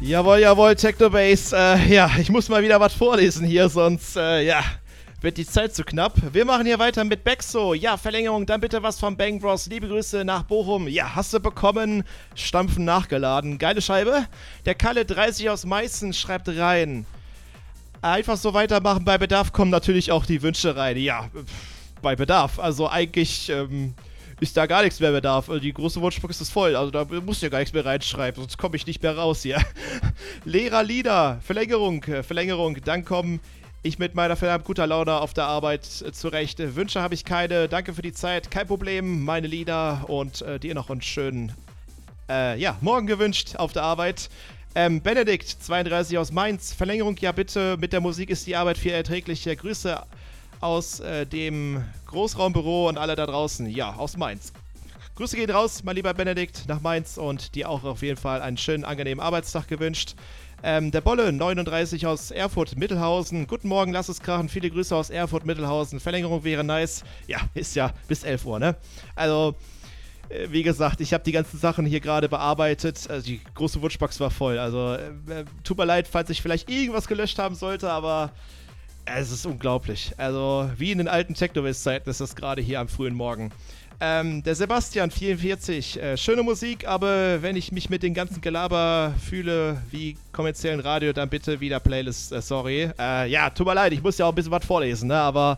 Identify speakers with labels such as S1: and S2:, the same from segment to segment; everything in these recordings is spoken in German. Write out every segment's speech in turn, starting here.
S1: Jawohl, jawohl, Technobase. Ja, ich muss mal wieder was vorlesen hier, sonst, wird die Zeit zu knapp. Wir machen hier weiter mit Bexo. Ja, Verlängerung, dann bitte was vom Bang Bros. Liebe Grüße nach Bochum. Ja, hast du bekommen. Stampfen nachgeladen. Geile Scheibe. Der Kalle 30 aus Meißen schreibt rein. Einfach so weitermachen. Bei Bedarf kommen natürlich auch die Wünsche rein. Ja, bei Bedarf. Also eigentlich, ist da gar nichts mehr Bedarf. Die große Wunschbox ist voll. Also da musst du ja gar nichts mehr reinschreiben, sonst komme ich nicht mehr raus hier. Leerer Lieder. Verlängerung. Dann kommen ich mit meiner verdammt guter Laune auf der Arbeit zurecht. Wünsche habe ich keine. Danke für die Zeit. Kein Problem. Meine Lieder und dir noch einen schönen, Morgen gewünscht auf der Arbeit. Benedikt, 32 aus Mainz. Verlängerung, ja bitte. Mit der Musik ist die Arbeit viel erträglicher. Grüße aus dem Großraumbüro und alle da draußen. Ja, aus Mainz. Grüße gehen raus, mein lieber Benedikt, nach Mainz und dir auch auf jeden Fall einen schönen, angenehmen Arbeitstag gewünscht. Der Bolle, 39 aus Erfurt-Mittelhausen. Guten Morgen, lass es krachen. Viele Grüße aus Erfurt-Mittelhausen. Verlängerung wäre nice. Ja, ist ja bis 11 Uhr, ne? Also, wie gesagt, ich habe die ganzen Sachen hier gerade bearbeitet. Also, die große Wunschbox war voll. Also, tut mir leid, falls ich vielleicht irgendwas gelöscht haben sollte, aber es ist unglaublich. Also, wie in den alten Technobase-Zeiten ist das gerade hier am frühen Morgen. Der Sebastian, 44, schöne Musik, aber wenn ich mich mit dem ganzen Gelaber fühle wie kommerziellen Radio, dann bitte wieder Playlist, sorry. Tut mir leid, ich muss ja auch ein bisschen was vorlesen, ne, aber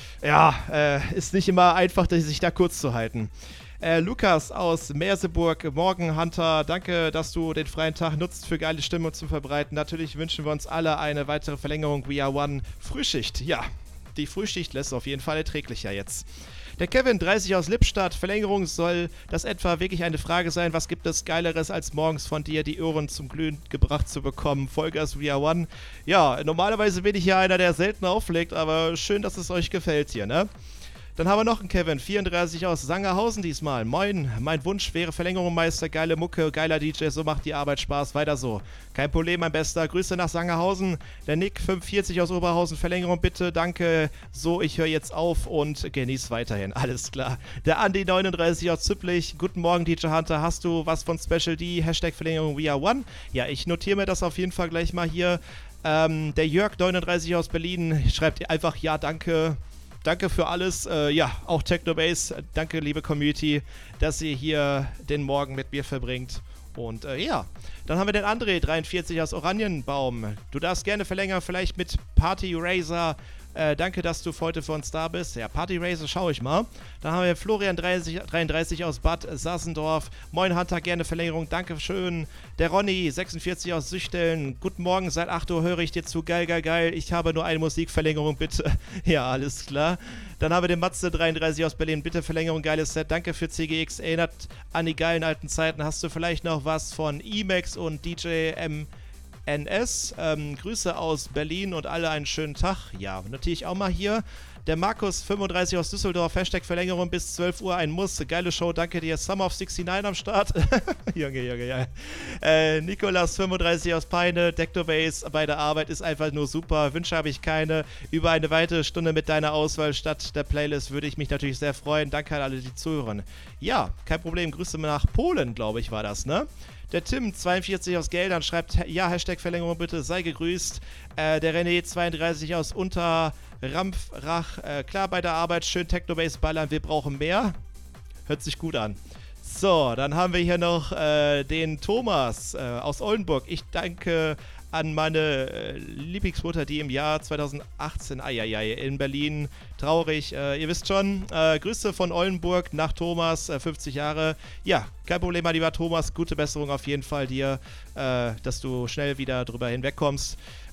S1: ist nicht immer einfach, sich da kurz zu halten. Lukas aus Merseburg, Morgen Hunter, danke, dass du den freien Tag nutzt für geile Stimmung zu verbreiten. Natürlich wünschen wir uns alle eine weitere Verlängerung We Are One Frühschicht. Ja, die Frühschicht lässt auf jeden Fall erträglicher jetzt. Der Kevin, 30 aus Lippstadt, Verlängerung, soll das etwa wirklich eine Frage sein? Was gibt es Geileres, als morgens von dir die Ohren zum Glühen gebracht zu bekommen? Vollgas We Are One. Ja, normalerweise bin ich ja einer, der selten auflegt, aber schön, dass es euch gefällt hier, ne? Dann haben wir noch einen Kevin, 34 aus Sangerhausen diesmal. Moin, mein Wunsch wäre Verlängerung, Meister, geile Mucke, geiler DJ, so macht die Arbeit Spaß, weiter so. Kein Problem, mein Bester, Grüße nach Sangerhausen. Der Nick, 45 aus Oberhausen, Verlängerung bitte, danke, so, ich höre jetzt auf und genieß weiterhin, alles klar. Der Andi, 39 aus Züpplich, guten Morgen DJ Hunter, hast du was von Special D, Hashtag Verlängerung We Are One? Ja, ich notiere mir das auf jeden Fall gleich mal hier. Der Jörg, 39 aus Berlin, schreibt einfach, ja, danke. Danke für alles. Auch Technobase. Danke, liebe Community, dass ihr hier den Morgen mit mir verbringt. Und dann haben wir den André, 43 aus Oranienbaum. Du darfst gerne verlängern, vielleicht mit Party Racer. Danke, dass du heute für uns da bist. Ja, Party Racer, schau ich mal. Dann haben wir Florian, 33 aus Bad Sassendorf. Moin Hunter, gerne Verlängerung, dankeschön. Der Ronny, 46 aus Süchteln. Guten Morgen, seit 8 Uhr höre ich dir zu. Geil, geil, geil. Ich habe nur eine Musikverlängerung, bitte. Ja, alles klar. Dann haben wir den Matze, 33 aus Berlin. Bitte Verlängerung, geiles Set. Danke für CGX. Erinnert an die geilen alten Zeiten. Hast du vielleicht noch was von Emax und DJ NS, Grüße aus Berlin und alle einen schönen Tag. Ja, notiere ich auch mal hier. Der Markus, 35 aus Düsseldorf, Hashtag Verlängerung bis 12 Uhr, ein Muss. Geile Show, danke dir. Summer of 69 am Start. Junge, ja. Nikolas, 35 aus Peine, Dectobase bei der Arbeit ist einfach nur super. Wünsche habe ich keine. Über eine weitere Stunde mit deiner Auswahl statt der Playlist würde ich mich natürlich sehr freuen. Danke an alle, die zuhören. Ja, kein Problem. Grüße nach Polen, glaube ich, war das, ne? Der Tim, 42 aus Geldern, schreibt, ja, Hashtag Verlängerung bitte, sei gegrüßt. Der René, 32 aus Unterrampfrach, klar bei der Arbeit, schön Technobase ballern, wir brauchen mehr. Hört sich gut an. So, dann haben wir hier noch den Thomas aus Oldenburg. Ich danke an meine Lieblingsmutter, die im Jahr 2018, in Berlin, traurig, ihr wisst schon, Grüße von Oldenburg nach Thomas, 50 Jahre. Ja, kein Problem, mein lieber Thomas, gute Besserung auf jeden Fall dir, dass du schnell wieder drüber hinwegkommst.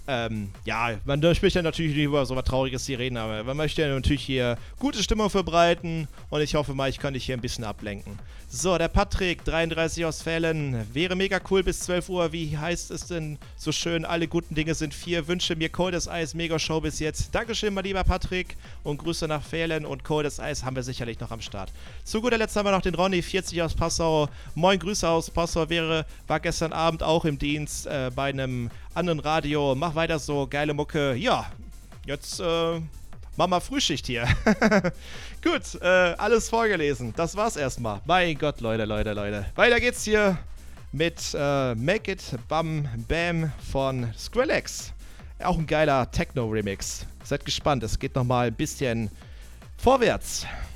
S1: Man möchte ja natürlich nicht über so was Trauriges hier reden, aber man möchte ja natürlich hier gute Stimmung verbreiten und ich hoffe mal, ich kann dich hier ein bisschen ablenken. So, der Patrick, 33 aus Fällen, wäre mega cool bis 12 Uhr, wie heißt es denn so schön, alle guten Dinge sind 4, wünsche mir Coldes Eis, mega Show bis jetzt. Dankeschön, mein lieber Patrick und Grüße nach Fällen und Coldes Eis haben wir sicherlich noch am Start. Zu guter Letzt haben wir noch den Ronny, 40 aus Passau, moin, Grüße aus Passau, war gestern Abend auch im Dienst bei einem anderen Radio, mach weiter so, geile Mucke. Ja, jetzt machen wir Frühschicht hier. Gut, alles vorgelesen. Das war's erstmal. Mein Gott, Leute. Weiter geht's hier mit Make It Bam Bam von Skrillex. Auch ein geiler Techno-Remix. Seid gespannt, es geht nochmal ein bisschen vorwärts.